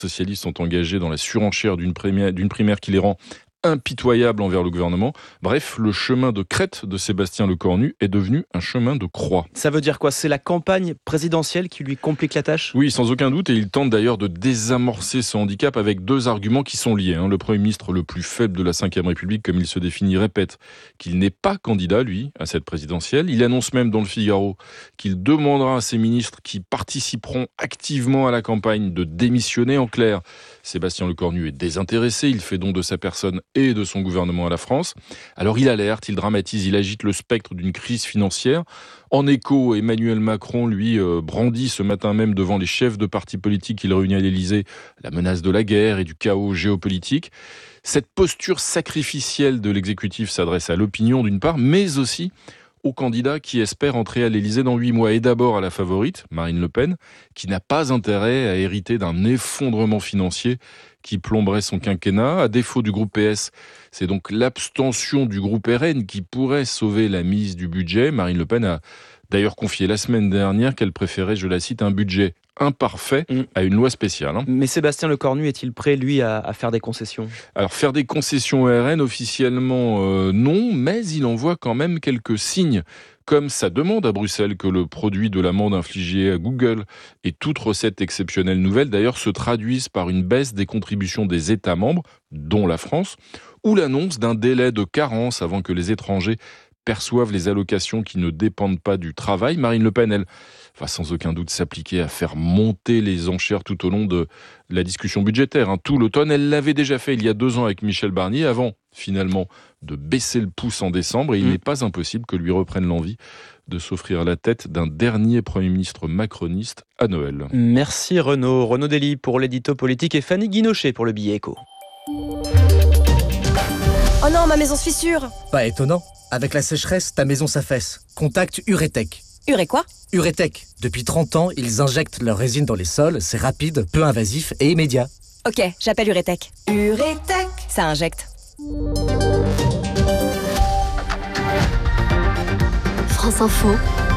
socialistes sont engagés dans la surenchère d'une primaire qui les rend impitoyables envers le gouvernement. Bref, le chemin de crête de Sébastien Lecornu est devenu un chemin de croix. Ça veut dire quoi ? C'est la campagne présidentielle qui lui complique la tâche ? Oui, sans aucun doute, et il tente d'ailleurs de désamorcer ce handicap avec deux arguments qui sont liés. Le Premier ministre le plus faible de la Ve République, comme il se définit, répète qu'il n'est pas candidat, lui, à cette présidentielle. Il annonce même dans le Figaro qu'il demandera à ses ministres qui participeront activement à la campagne de démissionner. En clair, Sébastien Lecornu est désintéressé, il fait don de sa personne et de son gouvernement à la France. Alors il alerte, il dramatise, il agite le spectre d'une crise financière. En écho, Emmanuel Macron, lui, brandit ce matin même devant les chefs de partis politiques qu'il réunit à l'Élysée la menace de la guerre et du chaos géopolitique. Cette posture sacrificielle de l'exécutif s'adresse à l'opinion d'une part, mais aussi aux candidats qui espèrent entrer à l'Élysée dans 8 mois. Et d'abord à la favorite, Marine Le Pen, qui n'a pas intérêt à hériter d'un effondrement financier qui plomberait son quinquennat. À défaut du groupe PS, c'est donc l'abstention du groupe RN qui pourrait sauver la mise du budget. Marine Le Pen a d'ailleurs confié la semaine dernière qu'elle préférait, je la cite, un budget imparfait à une loi spéciale. Mais Sébastien Lecornu est-il prêt, lui, à faire des concessions ? Alors, faire des concessions au RN, officiellement, non, mais il envoie quand même quelques signes, comme sa demande à Bruxelles que le produit de l'amende infligée à Google et toute recette exceptionnelle nouvelle, d'ailleurs, se traduisent par une baisse des contributions des États membres, dont la France, ou l'annonce d'un délai de carence avant que les étrangers perçoivent les allocations qui ne dépendent pas du travail. Marine Le Pen, elle, va sans aucun doute s'appliquer à faire monter les enchères tout au long de la discussion budgétaire. Tout l'automne, elle l'avait déjà fait il y a 2 ans avec Michel Barnier, avant finalement de baisser le pouce en décembre. Et il n'est pas impossible que lui reprenne l'envie de s'offrir la tête d'un dernier Premier ministre macroniste à Noël. Merci Renaud. Renaud Dely pour l'édito politique et Fanny Guinochet pour le billet écho. Oh non, ma maison se fissure. Pas étonnant. Avec la sécheresse, ta maison s'affaisse. Contacte Uretech. Urée quoi ? Uretech. Depuis 30 ans, ils injectent leur résine dans les sols. C'est rapide, peu invasif et immédiat. Ok, j'appelle Uretech. Uretech. Ça injecte. France Info,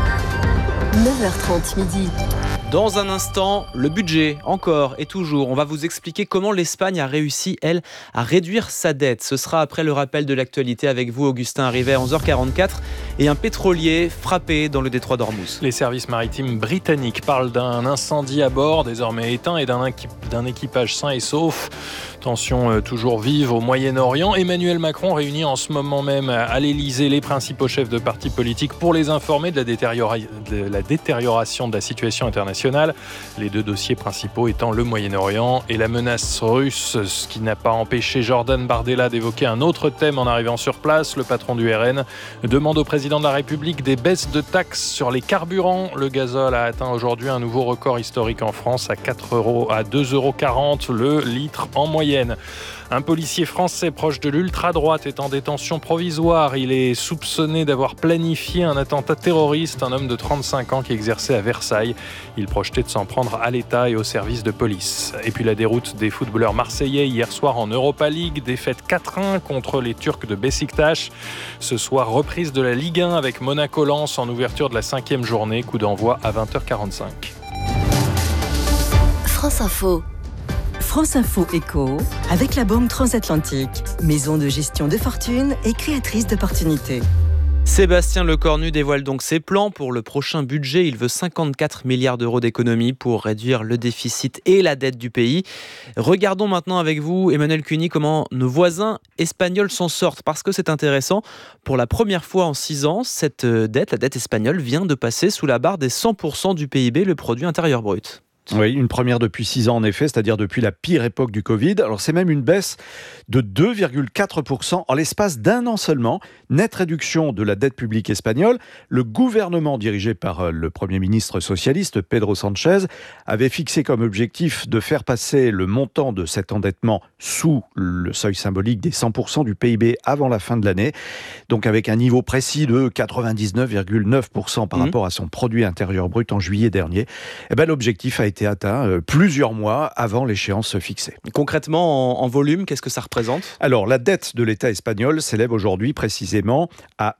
9h30 midi. Dans un instant, le budget, encore et toujours. On va vous expliquer comment l'Espagne a réussi, elle, à réduire sa dette. Ce sera après le rappel de l'actualité avec vous, Augustin, arrivé à 11h44. Et un pétrolier frappé dans le détroit d'Ormuz. Les services maritimes britanniques parlent d'un incendie à bord, désormais éteint, et d'un équipage sain et sauf. Tension toujours vive au Moyen-Orient. Emmanuel Macron réunit en ce moment même à l'Élysée les principaux chefs de partis politiques pour les informer de la détérioration de la situation internationale. Les 2 dossiers principaux étant le Moyen-Orient et la menace russe, ce qui n'a pas empêché Jordan Bardella d'évoquer un autre thème en arrivant sur place. Le patron du RN demande au président de la République des baisses de taxes sur les carburants. Le gazole a atteint aujourd'hui un nouveau record historique en France à 2,40 € le litre en moyenne. Un policier français proche de l'ultra-droite est en détention provisoire. Il est soupçonné d'avoir planifié un attentat terroriste, un homme de 35 ans qui exerçait à Versailles. Il projetait de s'en prendre à l'État et aux services de police. Et puis la déroute des footballeurs marseillais hier soir en Europa League, défaite 4-1 contre les Turcs de Beşiktaş. Ce soir, reprise de la Ligue 1 avec Monaco-Lens en ouverture de la 5e journée, coup d'envoi à 20h45. France Info. France Info Écho, avec la Banque Transatlantique, maison de gestion de fortune et créatrice d'opportunités. Sébastien Lecornu dévoile donc ses plans pour le prochain budget. Il veut 54 milliards d'euros d'économies pour réduire le déficit et la dette du pays. Regardons maintenant avec vous, Emmanuel Cuny, comment nos voisins espagnols s'en sortent. Parce que c'est intéressant, pour la première fois en 6 ans, cette dette, la dette espagnole, vient de passer sous la barre des 100% du PIB, le produit intérieur brut. Oui, une première depuis 6 ans en effet, c'est-à-dire depuis la pire époque du Covid. Alors c'est même une baisse de 2,4% en l'espace d'1 an seulement. Nette réduction de la dette publique espagnole. Le gouvernement dirigé par le Premier ministre socialiste Pedro Sánchez avait fixé comme objectif de faire passer le montant de cet endettement sous le seuil symbolique des 100% du PIB avant la fin de l'année. Donc avec un niveau précis de 99,9% par rapport à son produit intérieur brut en juillet dernier. L'objectif a été été atteint plusieurs mois avant l'échéance fixée. Concrètement, en volume, qu'est-ce que ça représente ? Alors, la dette de l'État espagnol s'élève aujourd'hui précisément à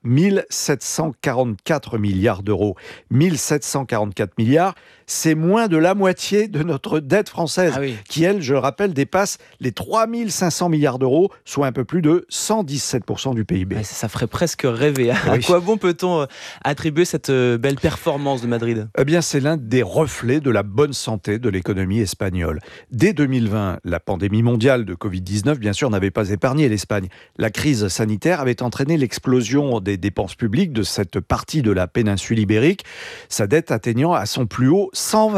1744 milliards d'euros. 1744 milliards, c'est moins de la moitié de notre dette française, qui, elle, je le rappelle, dépasse les 3500 milliards d'euros, soit un peu plus de 117% du PIB. Ça ferait presque rêver. À quoi bon peut-on attribuer cette belle performance de Madrid ? Eh bien, c'est l'un des reflets de la bonne santé de l'économie espagnole. Dès 2020, la pandémie mondiale de Covid-19, bien sûr, n'avait pas épargné l'Espagne. La crise sanitaire avait entraîné l'explosion des dépenses publiques de cette partie de la péninsule ibérique, sa dette atteignant à son plus haut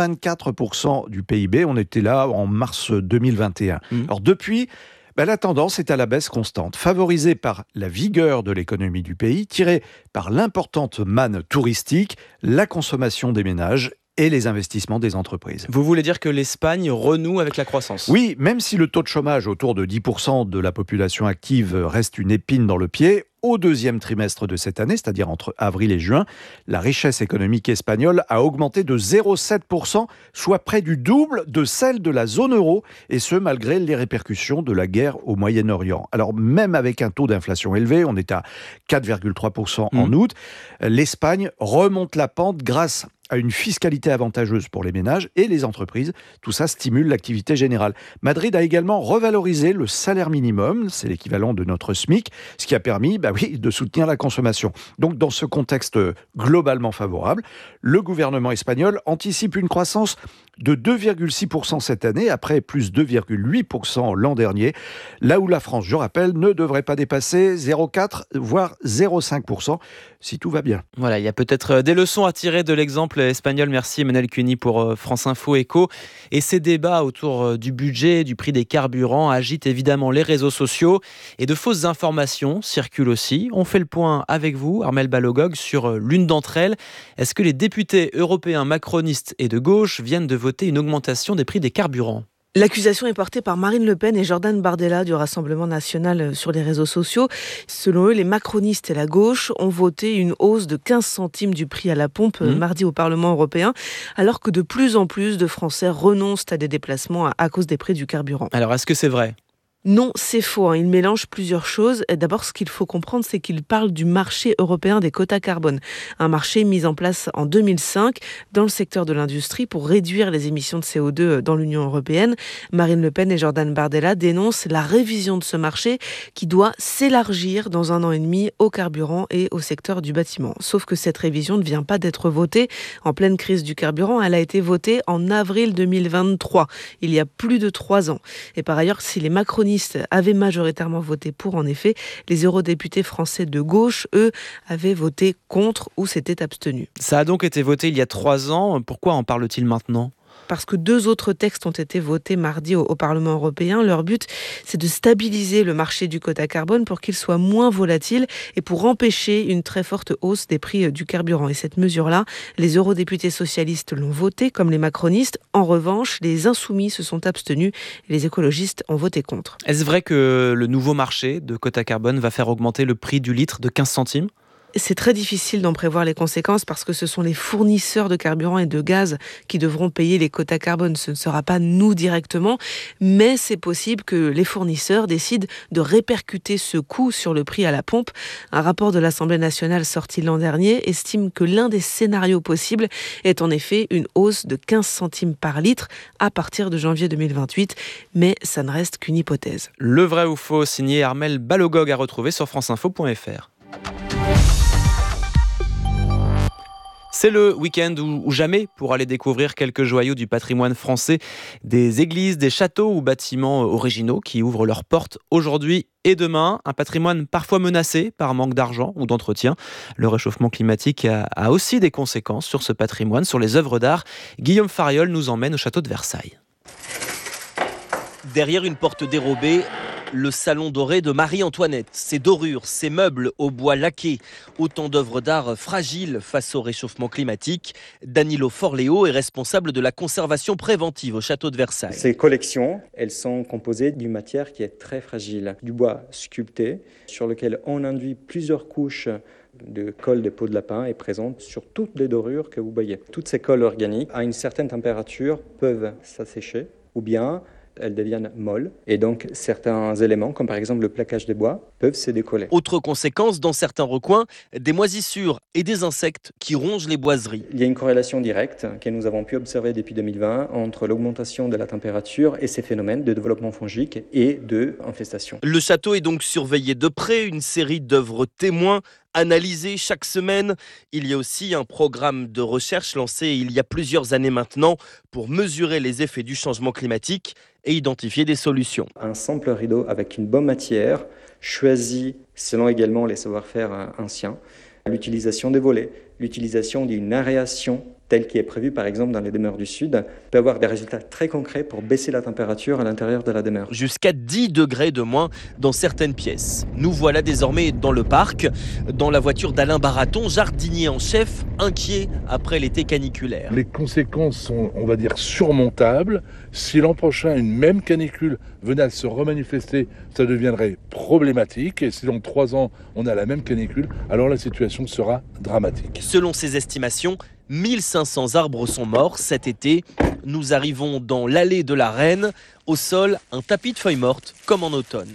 124% du PIB. On était là en mars 2021. Alors depuis, la tendance est à la baisse constante, favorisée par la vigueur de l'économie du pays, tirée par l'importante manne touristique, la consommation des ménages et les investissements des entreprises. Vous voulez dire que l'Espagne renoue avec la croissance ? Oui, même si le taux de chômage autour de 10% de la population active reste une épine dans le pied, au deuxième trimestre de cette année, c'est-à-dire entre avril et juin, la richesse économique espagnole a augmenté de 0,7%, soit près du double de celle de la zone euro, et ce malgré les répercussions de la guerre au Moyen-Orient. Alors même avec un taux d'inflation élevé, on est à 4,3% en août, l'Espagne remonte la pente grâce à une fiscalité avantageuse pour les ménages et les entreprises. Tout ça stimule l'activité générale. Madrid a également revalorisé le salaire minimum, c'est l'équivalent de notre SMIC, ce qui a permis de soutenir la consommation. Donc dans ce contexte globalement favorable, le gouvernement espagnol anticipe une croissance de 2,6% cette année, après plus 2,8% l'an dernier, là où la France, je rappelle, ne devrait pas dépasser 0,4 voire 0,5% si tout va bien. Voilà, il y a peut-être des leçons à tirer de l'exemple espagnol. Merci Emmanuel Cuny pour France Info Éco. Et ces débats autour du budget, du prix des carburants agitent évidemment les réseaux sociaux et de fausses informations circulent aussi. On fait le point avec vous, Armelle Balogog, sur l'une d'entre elles. Est-ce que les députés européens macronistes et de gauche viennent de voter une augmentation des prix des carburants ? L'accusation est portée par Marine Le Pen et Jordan Bardella du Rassemblement national sur les réseaux sociaux. Selon eux, les macronistes et la gauche ont voté une hausse de 15 centimes du prix à la pompe mardi au Parlement européen, alors que de plus en plus de Français renoncent à des déplacements à cause des prix du carburant. Alors, est-ce que c'est vrai ? Non, c'est faux. Il mélange plusieurs choses. D'abord, ce qu'il faut comprendre, c'est qu'il parle du marché européen des quotas carbone. Un marché mis en place en 2005 dans le secteur de l'industrie pour réduire les émissions de CO2 dans l'Union européenne. Marine Le Pen et Jordan Bardella dénoncent la révision de ce marché qui doit s'élargir dans 1 an et demi au carburant et au secteur du bâtiment. Sauf que cette révision ne vient pas d'être votée en pleine crise du carburant. Elle a été votée en avril 2023, il y a plus de 3 ans. Et par ailleurs, si les macronistes avaient majoritairement voté pour, en effet, les eurodéputés français de gauche, eux, avaient voté contre ou s'étaient abstenus. Ça a donc été voté il y a 3 ans. Pourquoi en parle-t-il maintenant ? Parce que 2 autres textes ont été votés mardi au Parlement européen. Leur but, c'est de stabiliser le marché du quota carbone pour qu'il soit moins volatile et pour empêcher une très forte hausse des prix du carburant. Et cette mesure-là, les eurodéputés socialistes l'ont votée, comme les macronistes. En revanche, les insoumis se sont abstenus et les écologistes ont voté contre. Est-ce vrai que le nouveau marché de quota carbone va faire augmenter le prix du litre de 15 centimes ? C'est très difficile d'en prévoir les conséquences parce que ce sont les fournisseurs de carburant et de gaz qui devront payer les quotas carbone. Ce ne sera pas nous directement, mais c'est possible que les fournisseurs décident de répercuter ce coût sur le prix à la pompe. Un rapport de l'Assemblée nationale sorti l'an dernier estime que l'un des scénarios possibles est en effet une hausse de 15 centimes par litre à partir de janvier 2028, mais ça ne reste qu'une hypothèse. Le vrai ou faux, signé Armelle Balogog, à retrouver sur franceinfo.fr. C'est le week-end ou jamais pour aller découvrir quelques joyaux du patrimoine français, des églises, des châteaux ou bâtiments originaux qui ouvrent leurs portes aujourd'hui et demain. Un patrimoine parfois menacé par manque d'argent ou d'entretien. Le réchauffement climatique a aussi des conséquences sur ce patrimoine, sur les œuvres d'art. Guillaume Fariol nous emmène au château de Versailles. Derrière une porte dérobée, le salon doré de Marie-Antoinette, ses dorures, ses meubles au bois laqué, autant d'œuvres d'art fragiles face au réchauffement climatique. Danilo Forleo est responsable de la conservation préventive au château de Versailles. Ces collections, elles sont composées d'une matière qui est très fragile, du bois sculpté sur lequel on induit plusieurs couches de colle de peau de lapin est présente sur toutes les dorures que vous voyez. Toutes ces colles organiques, à une certaine température, peuvent s'assécher ou bien elles deviennent molles. Et donc, certains éléments, comme par exemple le plaquage des bois, peuvent se décoller. Autre conséquence, dans certains recoins, des moisissures et des insectes qui rongent les boiseries. Il y a une corrélation directe que nous avons pu observer depuis 2020 entre l'augmentation de la température et ces phénomènes de développement fongique et d'infestation. Le château est donc surveillé de près, une série d'œuvres témoins analysées chaque semaine. Il y a aussi un programme de recherche lancé il y a plusieurs années maintenant pour mesurer les effets du changement climatique et identifier des solutions. Un simple rideau avec une bonne matière, choisi selon également les savoir-faire anciens, l'utilisation des volets, l'utilisation d'une aération telle qui est prévue par exemple dans les demeures du Sud, peut avoir des résultats très concrets pour baisser la température à l'intérieur de la demeure. Jusqu'à 10 degrés de moins dans certaines pièces. Nous voilà désormais dans le parc, dans la voiture d'Alain Baraton, jardinier en chef, inquiet après l'été caniculaire. Les conséquences sont, on va dire, surmontables. Si l'an prochain, une même canicule venait à se remanifester, ça deviendrait problématique. Et si dans 3 ans, on a la même canicule, alors la situation sera dramatique. Selon ses estimations, 1500 arbres sont morts cet été. Nous arrivons dans l'allée de la Reine. Au sol, un tapis de feuilles mortes, comme en automne.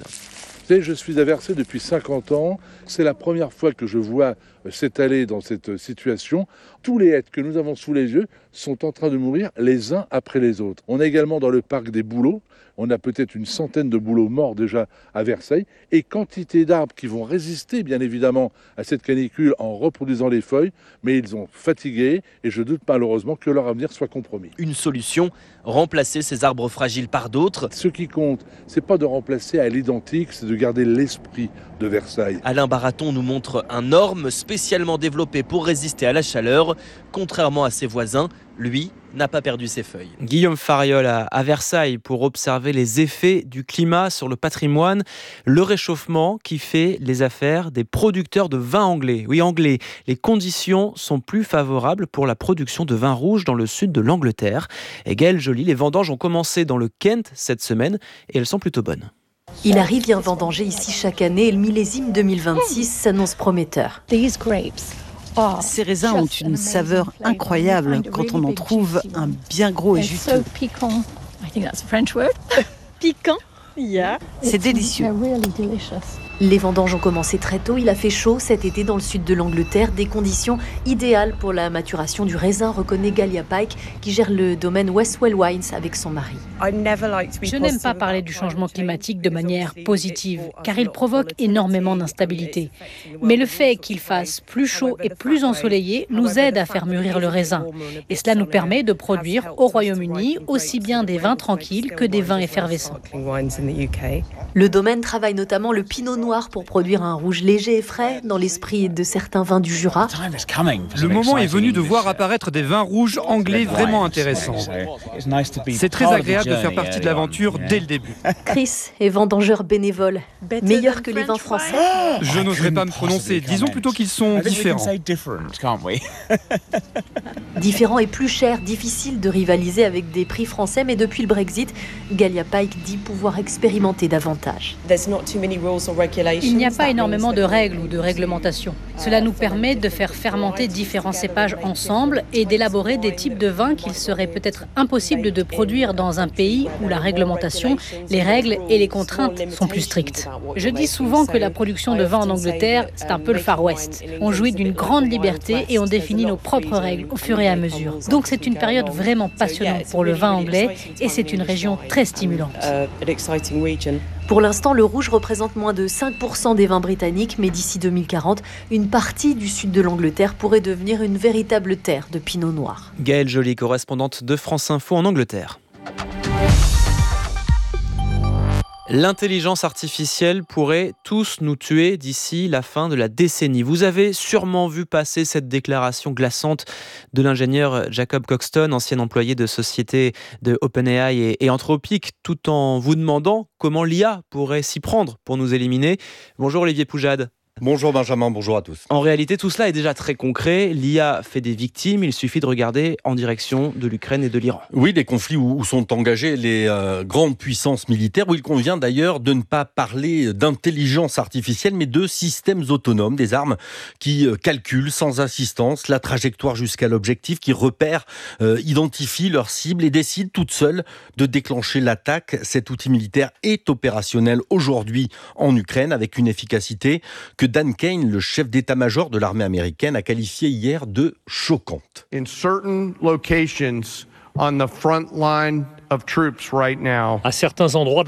Je suis à Versailles depuis 50 ans. C'est la première fois que je vois cette allée dans cette situation. Tous les hêtres que nous avons sous les yeux sont en train de mourir les uns après les autres. On a également dans le parc des bouleaux. On a peut-être une centaine de bouleaux morts déjà à Versailles. Et quantité d'arbres qui vont résister bien évidemment à cette canicule en reproduisant les feuilles. Mais ils ont fatigué et je doute malheureusement que leur avenir soit compromis. Une solution, remplacer ces arbres fragiles par d'autres. Ce qui compte, c'est pas de remplacer à l'identique, c'est de garder l'esprit de Versailles. Alain Baraton nous montre un orme spécialement développé pour résister à la chaleur. Contrairement à ses voisins, lui n'a pas perdu ses feuilles. Guillaume Fariol à Versailles pour observer les effets du climat sur le patrimoine. Le réchauffement qui fait les affaires des producteurs de vin anglais. Oui, anglais. Les conditions sont plus favorables pour la production de vin rouge dans le sud de l'Angleterre. Et Gaëlle Joly, les vendanges ont commencé dans le Kent cette semaine et elles sont plutôt bonnes. Il arrive bien vendanger ici chaque année et le millésime 2026 s'annonce prometteur. Ces raisins ont une saveur incroyable quand on en trouve un bien gros et juteux. Piquant. C'est délicieux. Les vendanges ont commencé très tôt. Il a fait chaud cet été dans le sud de l'Angleterre. Des conditions idéales pour la maturation du raisin, reconnaît Galia Pike, qui gère le domaine Westwell Wines avec son mari. Je n'aime pas parler du changement climatique de manière positive, car il provoque énormément d'instabilité. Mais le fait qu'il fasse plus chaud et plus ensoleillé nous aide à faire mûrir le raisin. Et cela nous permet de produire au Royaume-Uni aussi bien des vins tranquilles que des vins effervescents. Le domaine travaille notamment le pinot noir pour produire un rouge léger et frais dans l'esprit de certains vins du Jura. Le moment est venu de voir apparaître des vins rouges anglais vraiment intéressants. C'est très agréable de faire partie de l'aventure dès le début. Chris est vendangeur bénévole. Meilleur que les vins français ? Je n'oserais pas me prononcer. Disons plutôt qu'ils sont différents. Différents et plus chers, difficile de rivaliser avec des prix français, mais depuis le Brexit, Galia Pike dit pouvoir expérimenter davantage. Il n'y a pas énormément de règles ou de réglementations. Cela nous permet de faire fermenter différents cépages ensemble et d'élaborer des types de vins qu'il serait peut-être impossible de produire dans un pays où la réglementation, les règles et les contraintes sont plus strictes. Je dis souvent que la production de vin en Angleterre, c'est un peu le Far West. On jouit d'une grande liberté et on définit nos propres règles au fur et à mesure. Donc c'est une période vraiment passionnante pour le vin anglais et c'est une région très stimulante. Pour l'instant, le rouge représente moins de 5% des vins britanniques, mais d'ici 2040, une partie du sud de l'Angleterre pourrait devenir une véritable terre de pinot noir. Gaëlle Joly, correspondante de France Info en Angleterre. L'intelligence artificielle pourrait tous nous tuer d'ici la fin de la décennie. Vous avez sûrement vu passer cette déclaration glaçante de l'ingénieur Jacob Coxton, ancien employé de société de OpenAI et Anthropic, tout en vous demandant comment l'IA pourrait s'y prendre pour nous éliminer. Bonjour Olivier Poujade. Bonjour Benjamin, bonjour à tous. En réalité, tout cela est déjà très concret. L'IA fait des victimes, il suffit de regarder en direction de l'Ukraine et de l'Iran. Oui, des conflits où sont engagées les grandes puissances militaires, où il convient d'ailleurs de ne pas parler d'intelligence artificielle, mais de systèmes autonomes, des armes qui calculent sans assistance la trajectoire jusqu'à l'objectif, qui repèrent, identifient leur cible et décident toutes seules de déclencher l'attaque. Cet outil militaire est opérationnel aujourd'hui en Ukraine avec une efficacité que Dan Kane, le chef d'état-major de l'armée américaine, a qualifié hier de choquante. In certain locations on the front line of troops right now. À certains endroits